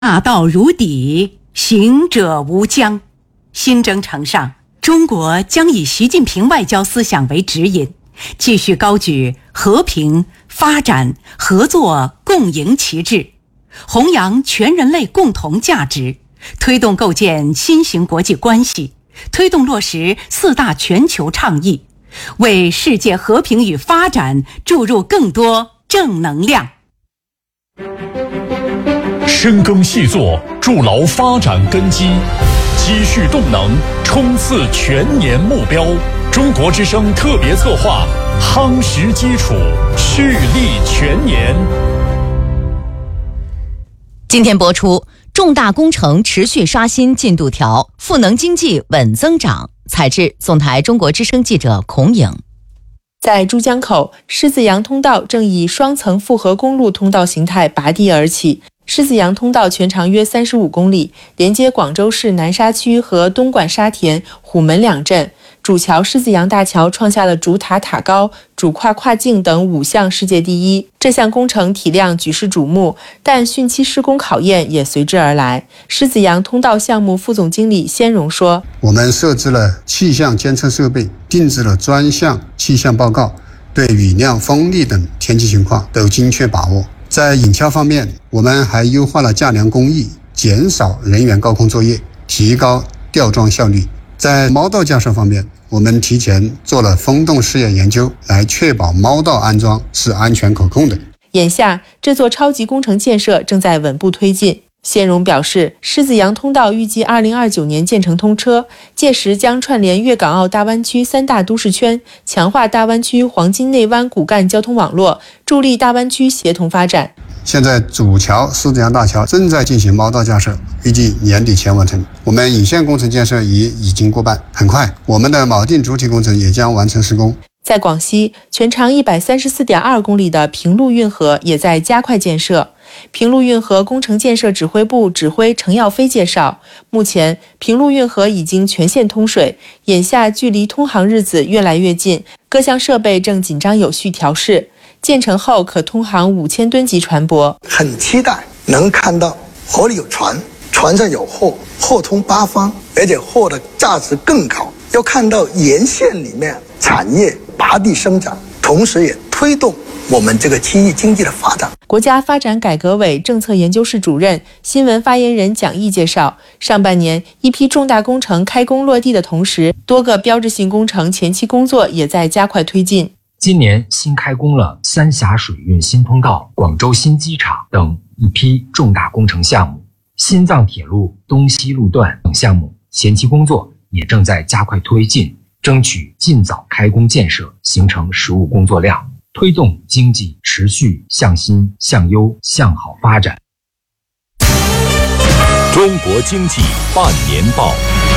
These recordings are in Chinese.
大道如砥，行者无疆。新征程上，中国将以习近平外交思想为指引，继续高举和平、发展、合作、共赢旗帜，弘扬全人类共同价值，推动构建新型国际关系，推动落实4大全球倡议，为世界和平与发展注入更多正能量。 深耕细作，筑牢发展根基，积蓄动能，冲刺全年目标。中国之声特别策划，夯实基础，蓄力全年。 今天播出，重大工程持续刷新进度条，赋能经济稳增长。采制总台中国之声记者孔颖。 在珠江口，狮子洋通道正以双层复合公路通道形态拔地而起。狮子洋通道全长约35公里，连接广州市南沙区和东莞沙田、虎门两镇。主桥狮子洋大桥创下了主塔塔高、主跨跨境等5项世界第一。这项工程体量举世瞩目，但汛期施工考验也随之而来。狮子洋通道项目副总经理先荣说：“ 我们设置了气象监测设备，定制了专项气象报告，对雨量、风力等天气情况都精确把握。在引桥方面，我们还优化了架梁工艺，减少人员高空作业，提高吊装效率。在猫道架设方面，我们提前做了风洞试验研究，来确保猫道安装是安全可控的。” 眼下，这座超级工程建设正在稳步推进。先荣表示，狮子洋通道预计2029年建成通车，届时将串联粤港澳大湾区3大都市圈，强化大湾区黄金内湾骨干交通网络，助力大湾区协同发展。 现在主桥狮子洋大桥正在进行猫道架设，预计年底前完成。我们引线工程建设也已经过半，很快我们的锚定主体工程也将完成施工。 在广西，全长134.2公里的平陆运河也在加快建设。平陆运河工程建设指挥部指挥程耀飞介绍，目前平陆运河已经全线通水，眼下距离通航日子越来越近，各项设备正紧张有序调试，建成后可通航5000吨级船舶。 很期待能看到河里有船，船上有货，货通八方，而且货的价值更高。要看到沿线里面产业拔地生长，同时也推动我们这个区域经济的发展。 国家发展改革委政策研究室主任、新闻发言人蒋毅介绍，上半年一批重大工程开工落地的同时，多个标志性工程前期工作也在加快推进。 今年新开工了三峡水运新通道、广州新机场等一批重大工程项目，新藏铁路东西路段等项目前期工作也正在加快推进，争取尽早开工建设，形成实务工作量，推动经济持续向新、向优、向好发展。 中国经济半年报。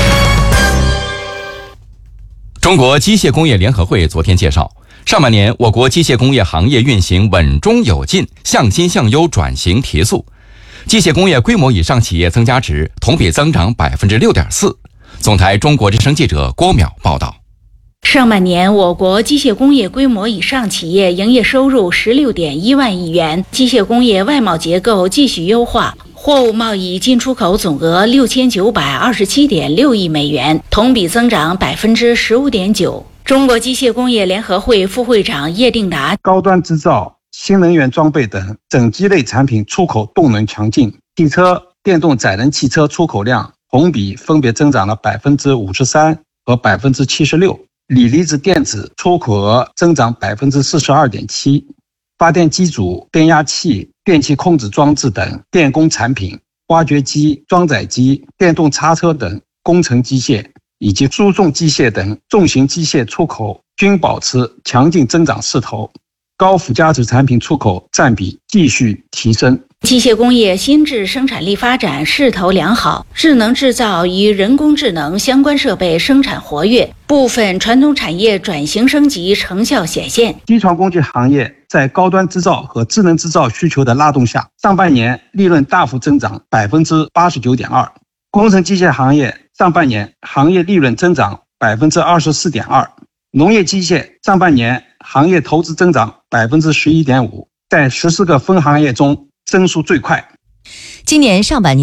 中国机械工业联合会昨天介绍，上半年我国机械工业行业运行稳中有进，向新向优转型提速，机械工业规模以上企业增加值同比增长 6.4%。总台中国之声记者郭淼报道。 上半年，我国机械工业规模以上企业营业收入16.1万亿元，机械工业外贸结构继续优化，货物贸易进出口总额6927.6亿美元，同比增长 15.9%。中国机械工业联合会副会长叶定达： 高端制造、新能源装备等整机类产品出口动能强劲，汽车、电动载人汽车出口量同比分别增长了 53% 和 76%。锂离子电子出口额增长 42.7%， 发电机组、电压器、电气控制装置等电工产品、挖掘机、装载机、电动叉车等工程机械以及输送机械等重型机械出口均保持强劲增长势头，高附加值产品出口占比继续提升。 机械工业新质生产力发展势头良好，智能制造与人工智能相关设备生产活跃，部分传统产业转型升级成效显现。 机床工具行业在高端制造和智能制造需求的拉动下，上半年利润大幅增长 89.2%。工程机械行业上半年行业利润增长 24.2%。农业机械上半年行业投资增长 11.5%， 在14个分行业中增速最快。 今年上半年